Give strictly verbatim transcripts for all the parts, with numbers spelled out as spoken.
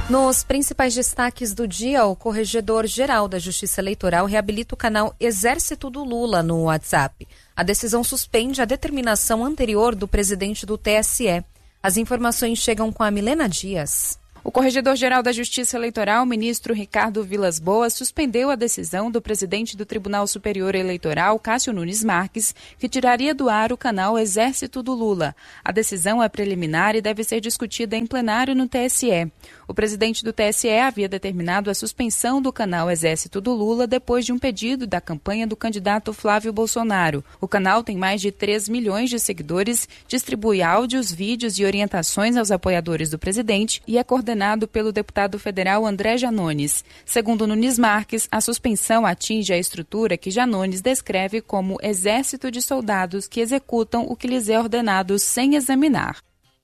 Nos principais destaques do dia, o Corregedor-Geral da Justiça Eleitoral reabilita o canal Exército do Lula no WhatsApp. A decisão suspende a determinação anterior do presidente do T S E. As informações chegam com a Milena Dias. O Corregedor-Geral da Justiça Eleitoral, ministro Ricardo Vilas Boas, suspendeu a decisão do presidente do Tribunal Superior Eleitoral, Cássio Nunes Marques, que tiraria do ar o canal Exército do Lula. A decisão é preliminar e deve ser discutida em plenário no T S E. O presidente do T S E havia determinado a suspensão do canal Exército do Lula depois de um pedido da campanha do candidato Flávio Bolsonaro. O canal tem mais de três milhões de seguidores, distribui áudios, vídeos e orientações aos apoiadores do presidente e é coordenado pelo deputado federal André Janones. Segundo Nunes Marques, a suspensão atinge a estrutura que Janones descreve como exército de soldados que executam o que lhes é ordenado sem examinar.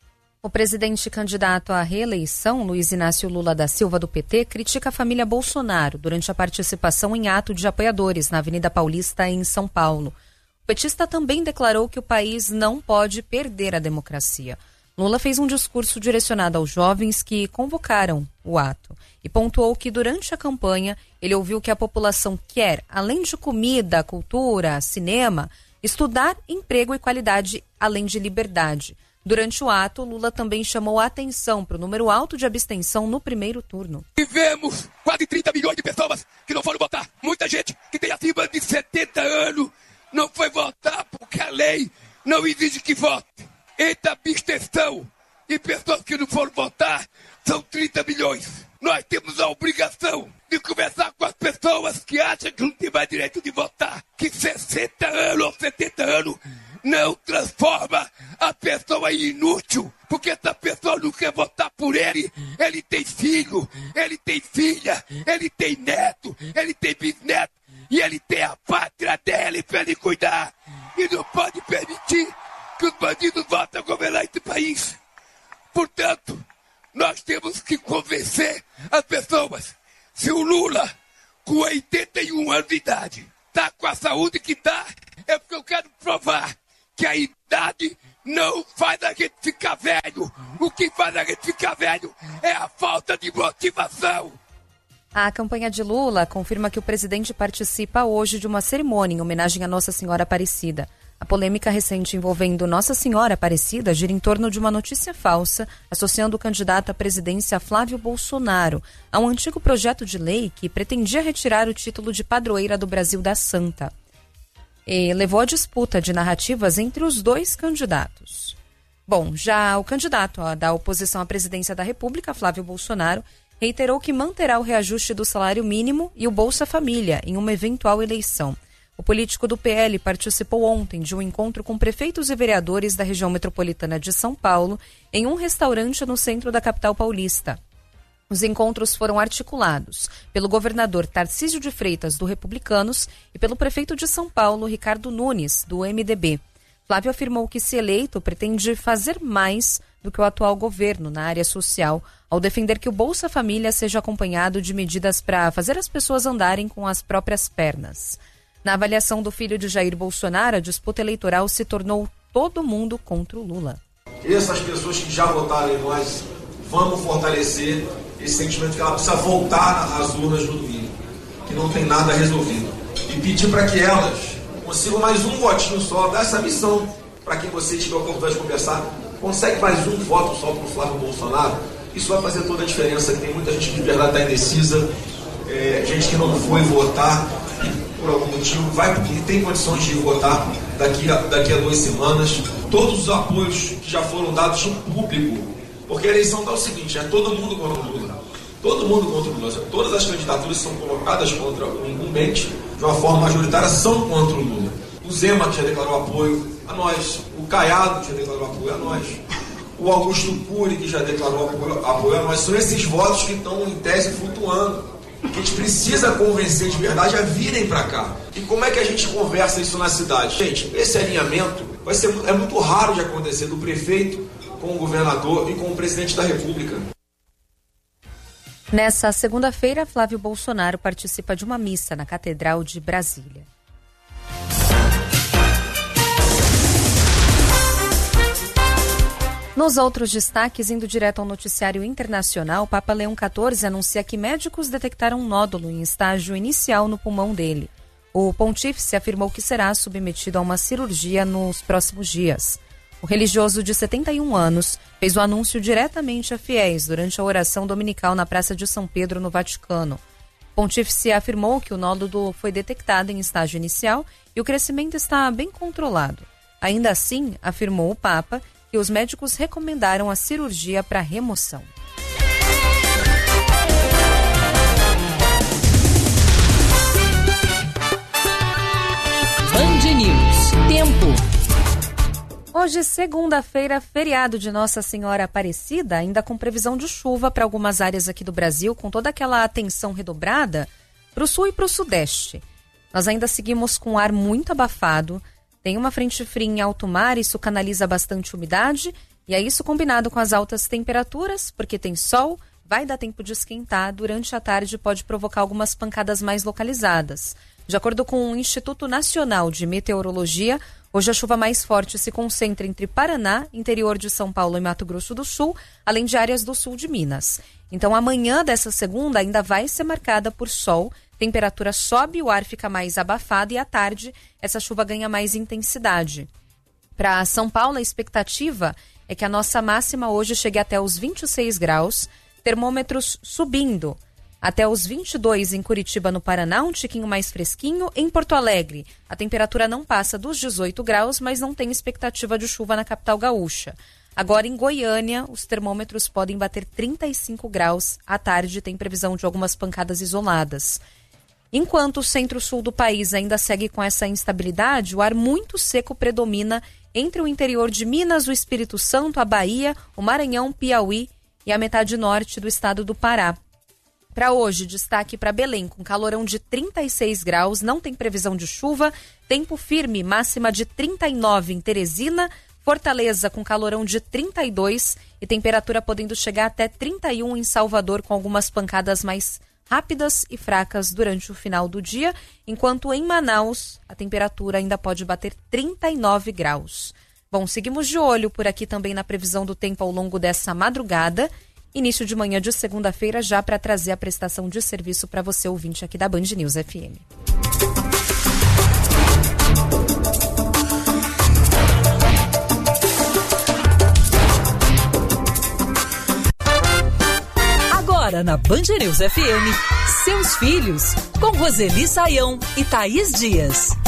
O presidente candidato à reeleição, Luiz Inácio Lula da Silva, do P T, critica a família Bolsonaro durante a participação em ato de apoiadores na Avenida Paulista, em São Paulo. O petista também declarou que o país não pode perder a democracia. Lula fez um discurso direcionado aos jovens que convocaram o ato e pontuou que durante a campanha ele ouviu que a população quer, além de comida, cultura, cinema, estudar, emprego e qualidade, além de liberdade. Durante o ato, Lula também chamou a atenção para o número alto de abstenção no primeiro turno. Tivemos quase trinta milhões de pessoas que não foram votar. Muita gente que tem acima de setenta anos não foi votar porque a lei não exige que vote. Entre abstenção e pessoas que não foram votar, são trinta milhões. Nós temos a obrigação de conversar com as pessoas que acham que não tem mais direito de votar. Que sessenta anos ou setenta anos não transforma a pessoa em inútil. Porque essa pessoa não quer votar por ele. Ele tem filho, ele tem filha, ele tem neto, ele tem bisneto. E ele tem a pátria dele para ele cuidar. E não pode permitir que os bandidos voltem a governar esse país. Portanto, nós temos que convencer as pessoas. Se o Lula, com oitenta e um anos de idade, está com a saúde que está, é porque eu quero provar que a idade não faz a gente ficar velho. O que faz a gente ficar velho é a falta de motivação. A campanha de Lula confirma que o presidente participa hoje de uma cerimônia em homenagem a Nossa Senhora Aparecida. A polêmica recente envolvendo Nossa Senhora Aparecida gira em torno de uma notícia falsa associando o candidato à presidência Flávio Bolsonaro a um antigo projeto de lei que pretendia retirar o título de padroeira do Brasil da Santa. E levou a disputa de narrativas entre os dois candidatos. Bom, já o candidato da oposição à presidência da República, Flávio Bolsonaro, reiterou que manterá o reajuste do salário mínimo e o Bolsa Família em uma eventual eleição. O político do P L participou ontem de um encontro com prefeitos e vereadores da região metropolitana de São Paulo em um restaurante no centro da capital paulista. Os encontros foram articulados pelo governador Tarcísio de Freitas, do Republicanos, e pelo prefeito de São Paulo, Ricardo Nunes, do M D B. Flávio afirmou que, se eleito, pretende fazer mais do que o atual governo na área social, ao defender que o Bolsa Família seja acompanhado de medidas para fazer as pessoas andarem com as próprias pernas. Na avaliação do filho de Jair Bolsonaro, a disputa eleitoral se tornou todo mundo contra o Lula. Essas pessoas que já votaram em nós, vamos fortalecer esse sentimento que ela precisa voltar às urnas no domingo, que não tem nada resolvido. E pedir para que elas consigam mais um votinho só, dar essa missão para quem você tiver a oportunidade de conversar. Consegue mais um voto só para o Flávio Bolsonaro? Isso vai fazer toda a diferença, que tem muita gente que de verdade está indecisa, é, gente que não foi votar por algum motivo, vai porque tem condições de votar daqui a, daqui a duas semanas. Todos os apoios que já foram dados são públicos, porque a eleição está o seguinte, é todo mundo contra o Lula. Todo mundo contra o Lula. Todas as candidaturas que são colocadas contra o incumbente, de uma forma majoritária, são contra o Lula. O Zema, que já declarou apoio a nós, o Caiado, que já declarou apoio a nós, o Augusto Cury, que já declarou apoio, apoio a nós. São esses votos que estão, em tese, flutuando. Que a gente precisa convencer de verdade a virem para cá. E como é que a gente conversa isso na cidade? Gente, esse alinhamento vai ser, é muito raro de acontecer, do prefeito com o governador e com o presidente da República. Nessa segunda-feira, Flávio Bolsonaro participa de uma missa na Catedral de Brasília. Nos outros destaques, indo direto ao noticiário internacional, Papa Leão quatorze anuncia que médicos detectaram um nódulo em estágio inicial no pulmão dele. O pontífice afirmou que será submetido a uma cirurgia nos próximos dias. O religioso de setenta e um anos fez o anúncio diretamente a fiéis durante a oração dominical na Praça de São Pedro, no Vaticano. O pontífice afirmou que o nódulo foi detectado em estágio inicial e o crescimento está bem controlado. Ainda assim, afirmou o Papa, que os médicos recomendaram a cirurgia para remoção. Band News. Tempo. Hoje, segunda-feira, feriado de Nossa Senhora Aparecida, ainda com previsão de chuva para algumas áreas aqui do Brasil, com toda aquela atenção redobrada para o sul e para o sudeste. Nós ainda seguimos com ar muito abafado. Tem uma frente fria em alto mar, isso canaliza bastante umidade, e é isso combinado com as altas temperaturas, porque tem sol, vai dar tempo de esquentar, durante a tarde pode provocar algumas pancadas mais localizadas. De acordo com o Instituto Nacional de Meteorologia, hoje a chuva mais forte se concentra entre Paraná, interior de São Paulo e Mato Grosso do Sul, além de áreas do sul de Minas. Então amanhã dessa segunda ainda vai ser marcada por sol, temperatura sobe, o ar fica mais abafado e à tarde essa chuva ganha mais intensidade. Para São Paulo, a expectativa é que a nossa máxima hoje chegue até os vinte e seis graus, termômetros subindo até os vinte e dois em Curitiba, no Paraná, um tiquinho mais fresquinho. Em Porto Alegre, a temperatura não passa dos dezoito graus, mas não tem expectativa de chuva na capital gaúcha. Agora, em Goiânia, os termômetros podem bater trinta e cinco graus. À tarde, tem previsão de algumas pancadas isoladas. Enquanto o centro-sul do país ainda segue com essa instabilidade, o ar muito seco predomina entre o interior de Minas, o Espírito Santo, a Bahia, o Maranhão, Piauí e a metade norte do estado do Pará. Para hoje, destaque para Belém, com calorão de trinta e seis graus, não tem previsão de chuva, tempo firme, máxima de trinta e nove em Teresina, Fortaleza com calorão de trinta e dois e temperatura podendo chegar até trinta e um em Salvador, com algumas pancadas mais rápidas e fracas durante o final do dia, enquanto em Manaus a temperatura ainda pode bater trinta e nove graus. Bom, seguimos de olho por aqui também na previsão do tempo ao longo dessa madrugada, início de manhã de segunda-feira, já para trazer a prestação de serviço para você, ouvinte aqui da Band News F M. Agora na Band News F M, seus filhos, com Roseli Saião e Thaís Dias.